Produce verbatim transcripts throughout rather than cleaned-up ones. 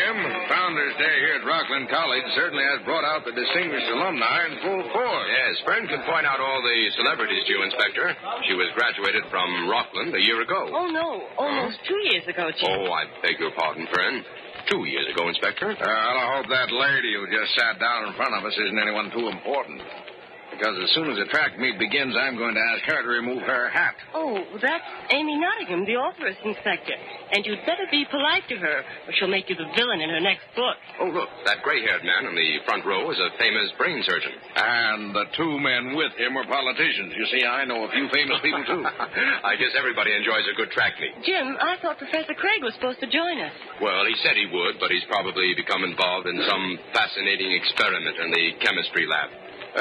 Jim. Founders Day here at Rockland College certainly has brought out the distinguished alumni in full force. Yes, Fern can point out all the celebrities to you, Inspector. She was graduated from Rockland a year ago. Oh, no. Almost huh? two years ago, Jim. Oh, I beg your pardon, Fern. Two years ago, Inspector. Uh, well, I hope that lady who just sat down in front of us isn't anyone too important. Because as soon as the track meet begins, I'm going to ask her to remove her hat. Oh, that's Amy Nottingham, the authoress, Inspector. And you'd better be polite to her, or she'll make you the villain in her next book. Oh, look, that gray-haired man in the front row is a famous brain surgeon. And the two men with him are politicians. You see, I know a few famous people, too. I guess everybody enjoys a good track meet. Jim, I thought Professor Craig was supposed to join us. Well, he said he would, but he's probably become involved in some fascinating experiment in the chemistry lab.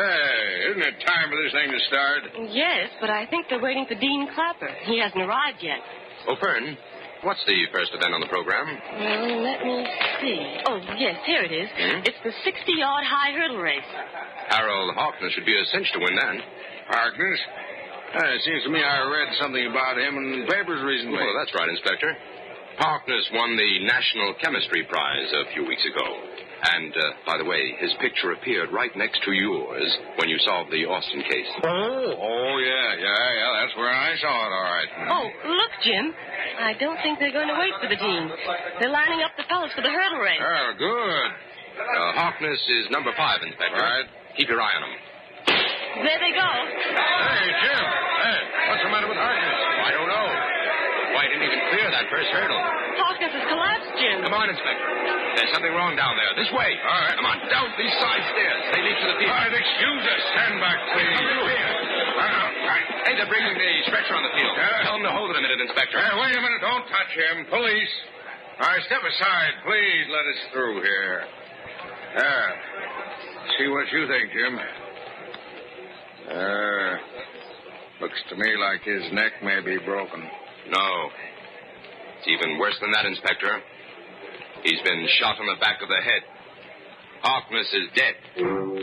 Hey, isn't it time for this thing to start? Yes, but I think they're waiting for Dean Clapper. He hasn't arrived yet. Oh, Fern, what's the first event on the program? Well, let me see. Oh, yes, here it is. Hmm? It's the sixty-yard high hurdle race. Harold Harkness should be a cinch to win then. Harkness? Uh, it seems to me I read something about him in the papers recently. Well, that's right, Inspector. Harkness won the National Chemistry Prize a few weeks ago. And, uh, by the way, his picture appeared right next to yours when you solved the Austin case. Oh, oh yeah, yeah, yeah, that's where I saw it, all right. Oh, look, Jim. I don't think they're going to wait for the dean. They're lining up the fellows for the hurdle race. Oh, good. Uh, Harkness is number five, Inspector. Right. Keep your eye on him. There they go. Hey, Jim. Hey, what's the matter with Harkness? I don't know. Why, he didn't even clear that first hurdle. Harkness has collapsed, Jim. Come on, Inspector. There's something wrong down there. This way. All right. Come on, down these side stairs. They lead to the field. All right, excuse us. Stand back, please. Come through here. All right. Hey, they're bringing the stretcher on the field. Uh, Tell them to hold it a minute, Inspector. Hey, wait a minute. Don't touch him. Police. All right, step aside. Please let us through here. There. See what you think, Jim. Uh, looks to me like his neck may be broken. No. It's even worse than that, Inspector. He's been shot on the back of the head. Harkness is dead.